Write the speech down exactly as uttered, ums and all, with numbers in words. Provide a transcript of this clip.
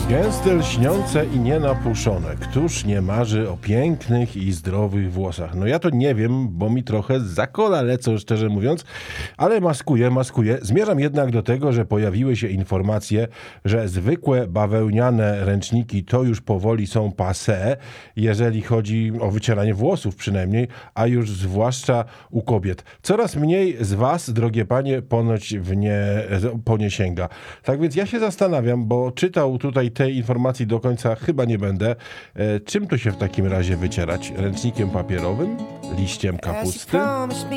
Gęste, lśniące i nienapuszone. Któż nie marzy o pięknych i zdrowych włosach? No ja to nie wiem, bo mi trochę za kola lecą, szczerze mówiąc, ale maskuję, maskuję. Zmierzam jednak do tego, że pojawiły się informacje, że zwykłe bawełniane ręczniki to już powoli są passé, jeżeli chodzi o wycieranie włosów przynajmniej, a już zwłaszcza u kobiet. Coraz mniej z was, drogie panie, ponoć w nie, po nie sięga. Tak więc ja się zastanawiam, bo czytał tutaj tej informacji do końca chyba nie będę. E, czym to się w takim razie wycierać? Ręcznikiem papierowym? Liściem kapusty?